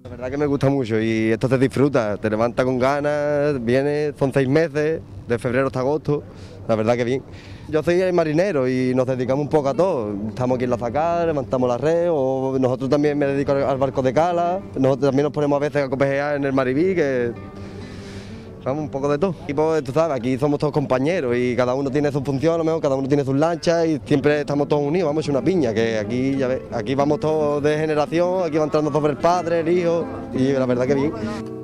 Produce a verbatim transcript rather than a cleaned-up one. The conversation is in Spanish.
La verdad que me gusta mucho y esto se disfruta, te levanta con ganas, viene, son seis meses, de febrero hasta agosto, la verdad que bien. Yo soy el marinero y nos dedicamos un poco a todo, estamos aquí en la zacar, levantamos la red, o nosotros también me dedico al barco de cala, nosotros también nos ponemos a veces a copejear en el Maribí, que vamos un poco de todo. Y pues tú sabes, aquí somos todos compañeros y cada uno tiene su función, a lo mejor cada uno tiene sus lanchas y siempre estamos todos unidos, vamos a una piña, que aquí ya ves, aquí vamos todos de generación, aquí va entrando sobre el padre, el hijo y la verdad que bien.